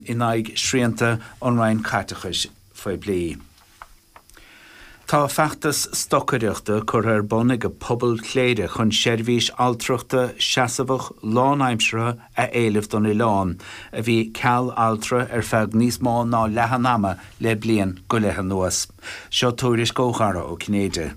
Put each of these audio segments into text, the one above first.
in aig srianta online catechis foi bli. Tá feachtas stocareachta chur bonnig a pobl cléide chun seirbhís altrachta seasamhach lánaimsre a éileh don I lán, a bhí ceall altra feag níos mó ná lehanama le blian go lehan nuas. Seo túris góchara ó Cnéide.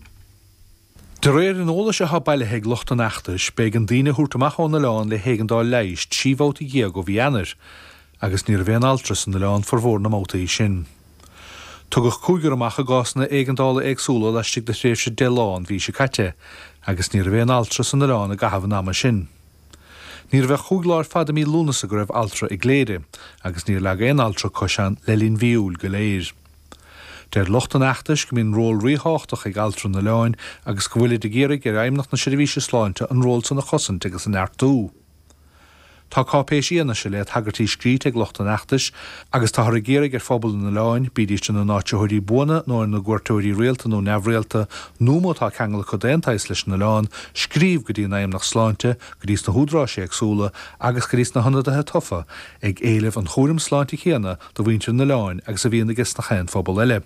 De réir an óla se ha baile heag lochtan achtas, began dína húrtamach ó na lán le hégan dá leist, síbhóta gé go bhíanair, agus níor bhéan altras na lán formhór na móta í sin. Tugach cúigur amach a gásna éigendála agsúla leistigh de tréimhse de lán bhí se caite, agus níor bhéan altras na lán a gahabh náma sin. Níor bheith chúgláir fada mí lúnas a go raibh altra I gléide, agus níor lega éon altra cosán le lín bhíúil go léir. Der lochtan achtas go mín ról ríháchtach ag altra na láin agus go bhfuil de géirigh aimnach na seirbhíse sláinte an ról san na chosant agus an airtú. Tá cápéisi ana se le tagartí scríte ag lochtan achtas agus tá géirigh phobal na láin bídíiste na náteóirí buana nó na gcuirteoirí réalta nó neamhréalta nó má tá cheangal chu déantais leis na lán, scríomh go dtí aimnach sláinte, go dtís na húdráise agsúla agus go dtís na hanadathe tofa ag éileh an chóirim sláinte chéana do bhaintear na láin agus a bhíon agus na chéan phobal eile.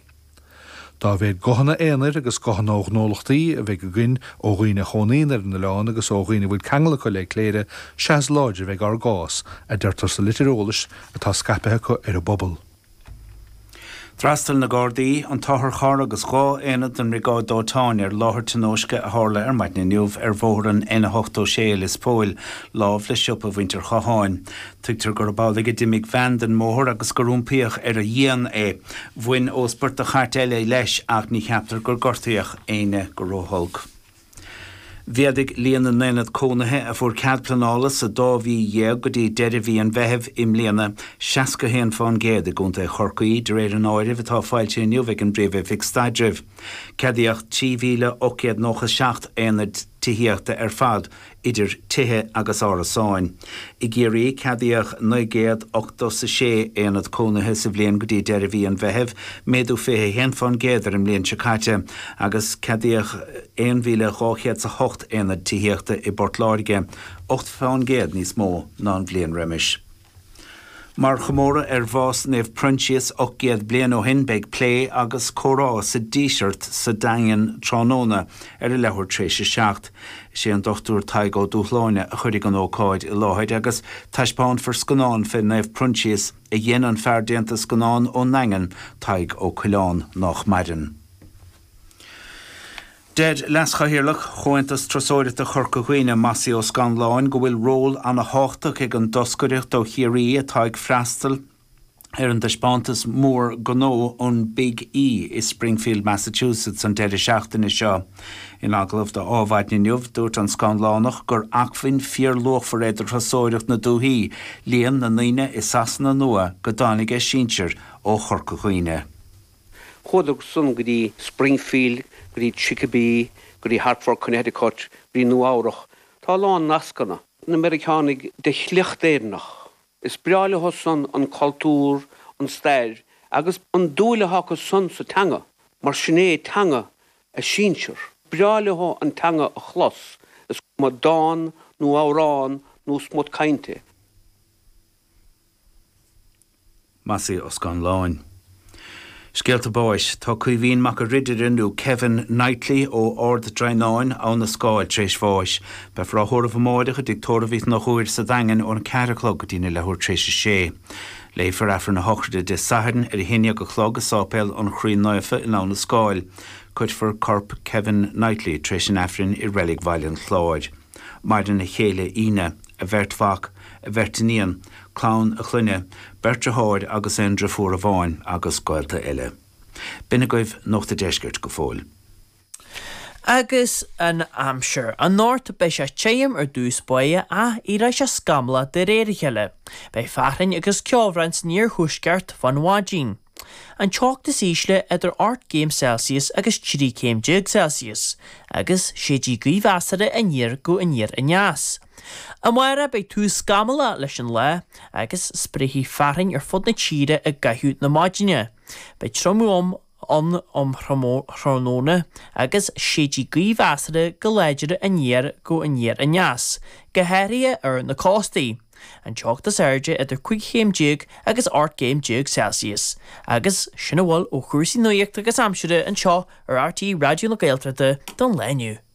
Tá bhéad gohanna éanair agus gohanna ógnólachtaí a bheith go gin ó ghuioine chonaíonar na lán agus ó ghuioine bhfuil cheangla go le cléire seas láide bheith ar gás a deirtar sa literólas atá scapathe chu ar a bobbal. Drastal na Gardaí an táthar char agus gá éanad an rigá dótáin láthir tinóisce a hála maidin nniuh bhóran ina 8 is póil láh le siop a bhaintear chaáin. Tuigtar gur bálaige dimig bheandan móthir agus gorúmpaíoch a dhéan bhain ósport a chart eile leis ach ní cheaptar gur gortaíoch éine go róthulg. Bhíadig líana néanad cónathe a bhfuair ceadplanálas a dábhí dhéag go dtí deirihí an bheitheh im líana 60 héan fáin géad a gúnta chorcaí de réir an áirih atá fáilte nniuh an bréomh fix staidrih. Ceadaíoch 3,897 éanad tíhíochta fad idir tithe agus árasáin. I géirí ceadaíoch 9,806 éanad cónathe sa bblion go dtí deirihí an bheitheh méadú fé héan fáin géad ar an mblion secaite agus ceadaíoch 1,808 éanad tíhíochta I bort láirge 8 fáin géad níos mó ná an bblion reimis. Mar chomóra bhás nefh prunchias 8 blian ó hin beag plé agus chórá sa díseart sa dain tránóna I lethúir tréise 7. sé an dochtúr taigó dúchláine a chuirigh an ócáid I láthid agus taispáin for scanán fin nefh prunchias a dhéanaan feardianta scanán ó nangan taig ó Cuileán nach Maidin. Dead las chahiirlach chointas trasóirit a chorcahuine masí ó Scanláin go bhfuil ról an a háchtach ag an doscoricht ó chiarí a taig freastal an deispántas mór gnó ón Big E I Springfield, Massachusetts an deidir 7 seo. In aglah de ábhaid na nniuh dúirt an Scanlánach gur achmhainn fíor lochfar idir trasóireacht na dúthaí líon na naoine I sasna nua go dánig sínsir ó chorcahuine. Chódach sun go dtí Springfield, go dtí Chicopee, go dtí Hartford, Connecticut, go dtí Nuárach. Tá lán nascanna na Americanig de chliachtéirnach. Is breáile hosan an cultúr, an stair, agus an dúile hacha sun sa tanga, mar sinné tanga a sínsir. Breáile ho an tanga a chlos, is ma dán, nó árán, nó smut cainte. Masí ó Scanláin. Scialta báis, tá cuihín mac a rididirú Kevin Knightley ó Ord Draenáin an na scáil tréis bháis, be frá thorah máidecha dictóra bhís nach chuir sa dagan ó an caraclog go dtíine lethúir tréis sé. Léifar afar na hochide de saharan ar hinne go chlog a sápéil an chrín náifa in an na scáil, chuid for corp Kevin Knightley tréis an afrin I relic bhailin chláid. Maidin na chéile ine, a bhertfach, a bhertaníon, clán a chluine, bertra háid agus endra fuair a bháin agus gailta eile. Bina goibh nóchta deisgirt go fóil. Agus an Hampshire, an North bei se téim dús buie a ira se scamla de réiricheile, bei farin agus ceolbrans níor thuisceart van Wajin. An teachta sísle idir 8 céim Celsius agus 3 céim Celsius, agus sé dí gríomhheasara a níor go a níor a neas. Amara bei tú scamala leis an le, agus sprihí farin fud na tíre a gaithút na máidine, bei tromúom an chronóna agus sédí gríomhheasara go léidir a níor go a níor a neas, gohéirí ar na cástaí. an teachtas airde idir 5 agus 8 Celsius. Agus sinna bhfuil ó chuirsaí nuíocht agus amsúre an seo ar RT Radio na Gaeltachta don leniu.